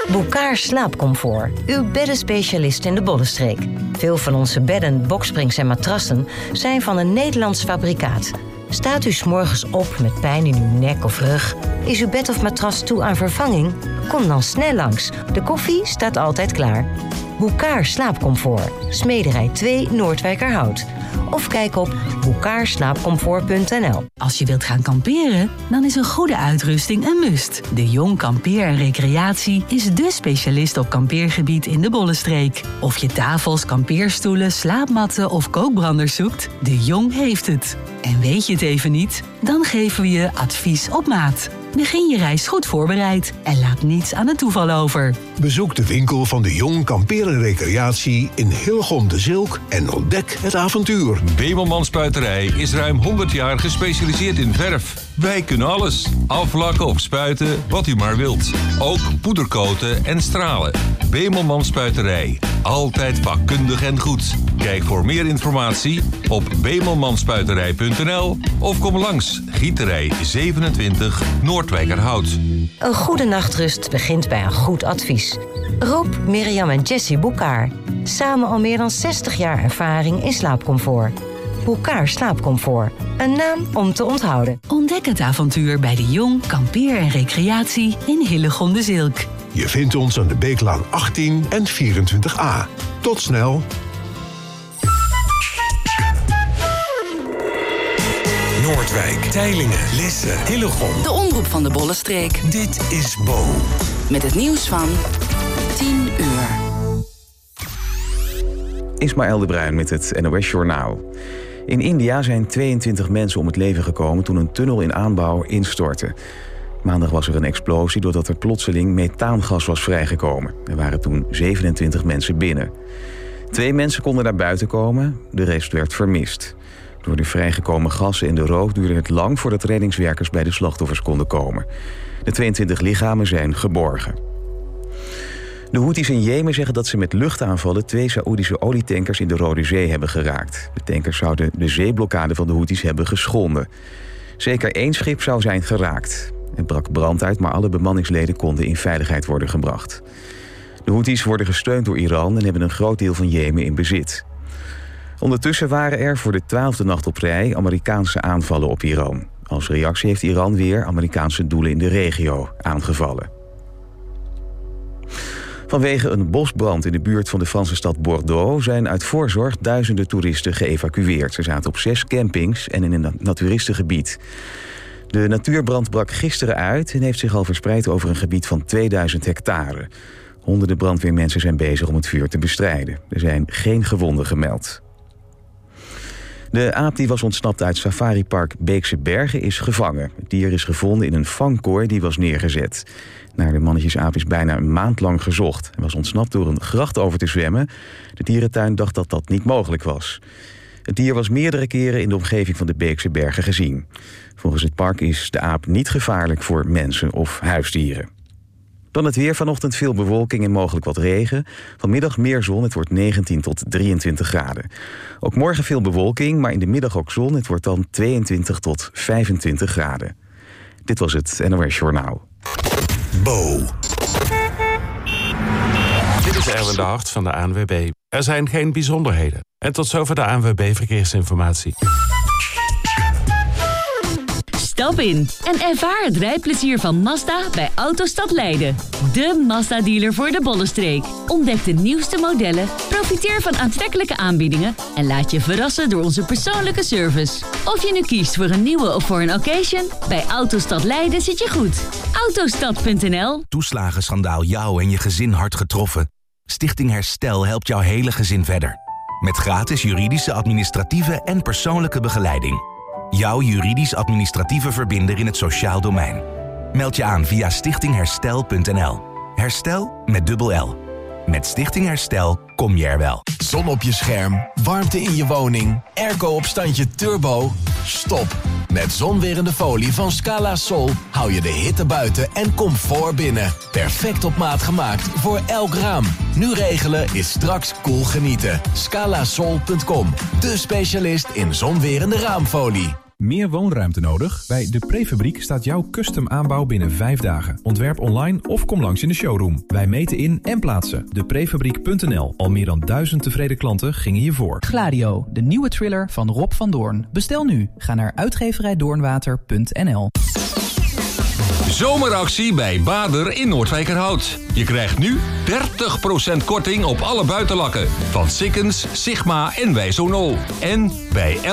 Bouckaert Slaapcomfort, uw beddenspecialist in de Bollenstreek. Veel van onze bedden, boksprings en matrassen zijn van een Nederlands fabrikaat. Staat u 's morgens op met pijn in uw nek of rug? Is uw bed of matras toe aan vervanging? Kom dan snel langs. De koffie staat altijd klaar. Bouckaert Slaapcomfort, Smederij 2 Noordwijkerhout. Of kijk op bouckaertslaapcomfort.nl. Als je wilt gaan kamperen, dan is een goede uitrusting een must. De Jong Kampeer en Recreatie is dé specialist op kampeergebied in de Bollenstreek. Of je tafels, kampeerstoelen, slaapmatten of kookbranders zoekt, De Jong heeft het. En weet je het even niet? Dan geven we je advies op maat. Begin je reis goed voorbereid en laat niets aan het toeval over. Bezoek de winkel van De Jong Kampeer en Recreatie in Hillegom de Zilk en ontdek het avontuur. Bemelman Spuiterij is ruim 100 jaar gespecialiseerd in verf. Wij kunnen alles. Aflakken of spuiten, wat u maar wilt. Ook poederkoten en stralen. Bemelman Spuiterij. Altijd vakkundig en goed. Kijk voor meer informatie op bemelmanspuiterij.nl of kom langs Gieterij 27 Noordwijkerhout. Een goede nachtrust begint bij een goed advies. Rob, Mirjam en Jessie Bouckaert. Samen al meer dan 60 jaar ervaring in slaapcomfort. Bouckaert Slaapcomfort. Een naam om te onthouden. Ontdek het avontuur bij De Jong Kampeer en Recreatie in Hillegom de Zilk. Je vindt ons aan de Beeklaan 18 en 24a. Tot snel. Noordwijk, Teylingen, Lisse, Hillegom. De omroep van de Bollenstreek. Dit is Bo. Met het nieuws van 10 uur. Ismaël de Bruin met het NOS Journaal. In India zijn 22 mensen om het leven gekomen toen een tunnel in aanbouw instortte. Maandag was er een explosie doordat er plotseling methaangas was vrijgekomen. Er waren toen 27 mensen binnen. 2 mensen konden naar buiten komen, de rest werd vermist. Door de vrijgekomen gassen en de rook duurde het lang voordat reddingswerkers bij de slachtoffers konden komen. De 22 lichamen zijn geborgen. De Houthis in Jemen zeggen dat ze met luchtaanvallen 2 Saoedische olietankers in de Rode Zee hebben geraakt. De tankers zouden de zeeblokkade van de Houthis hebben geschonden. Zeker 1 schip zou zijn geraakt. Er brak brand uit, maar alle bemanningsleden konden in veiligheid worden gebracht. De Houthis worden gesteund door Iran en hebben een groot deel van Jemen in bezit. Ondertussen waren er voor de 12e nacht op rij Amerikaanse aanvallen op Iran. Als reactie heeft Iran weer Amerikaanse doelen in de regio aangevallen. Vanwege een bosbrand in de buurt van de Franse stad Bordeaux zijn uit voorzorg duizenden toeristen geëvacueerd. Ze zaten op 6 campings en in een naturistengebied. De natuurbrand brak gisteren uit en heeft zich al verspreid over een gebied van 2000 hectare. Honderden brandweermensen zijn bezig om het vuur te bestrijden. Er zijn geen gewonden gemeld. De aap die was ontsnapt uit safaripark Beekse Bergen is gevangen. Het dier is gevonden in een vangkooi die was neergezet. Naar de mannetjesaap is bijna een maand lang gezocht. Hij was ontsnapt door een gracht over te zwemmen. De dierentuin dacht dat dat niet mogelijk was. Het dier was meerdere keren in de omgeving van de Beekse Bergen gezien. Volgens het park is de aap niet gevaarlijk voor mensen of huisdieren. Dan het weer. Vanochtend veel bewolking en mogelijk wat regen. Vanmiddag meer zon, het wordt 19 tot 23 graden. Ook morgen veel bewolking, maar in de middag ook zon. Het wordt dan 22 tot 25 graden. Dit was het NOS Journaal. Bo. Dit is Erwin de Hart van de ANWB. Er zijn geen bijzonderheden. En tot zover de ANWB Verkeersinformatie. Stap in en ervaar het rijplezier van Mazda bij Autostad Leiden. De Mazda-dealer voor de Bollenstreek. Ontdek de nieuwste modellen, profiteer van aantrekkelijke aanbiedingen en laat je verrassen door onze persoonlijke service. Of je nu kiest voor een nieuwe of voor een occasion, bij Autostad Leiden zit je goed. Autostad.nl. Toeslagenschandaal jou en je gezin hard getroffen? Stichting Herstel helpt jouw hele gezin verder. Met gratis juridische, administratieve en persoonlijke begeleiding. Jouw juridisch-administratieve verbinder in het sociaal domein. Meld je aan via stichtingherstel.nl. Herstel met dubbel L. Met Stichting Herstel kom je er wel. Zon op je scherm, warmte in je woning, airco op standje turbo. Stop. Met zonwerende folie van Scala Sol hou je de hitte buiten en comfort binnen. Perfect op maat gemaakt voor elk raam. Nu regelen is straks cool genieten. Scalasol.com, de specialist in zonwerende raamfolie. Meer woonruimte nodig? Bij De Prefabriek staat jouw custom aanbouw binnen 5 dagen. Ontwerp online of kom langs in de showroom. Wij meten in en plaatsen. Deprefabriek.nl. Al meer dan 1000 tevreden klanten gingen hiervoor. Gladio, de nieuwe thriller van Rob van Doorn. Bestel nu. Ga naar uitgeverijdoornwater.nl. Zomeractie bij Bader in Noordwijkerhout. Je krijgt nu 30% korting op alle buitenlakken. Van Sikkens, Sigma en Wijzonol. En bij